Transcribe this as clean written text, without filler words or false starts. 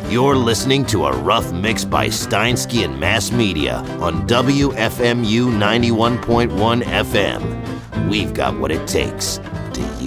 You're listening to a rough mix by Steinsky and Mass Media on WFMU 91.1 FM. We've got what it takes to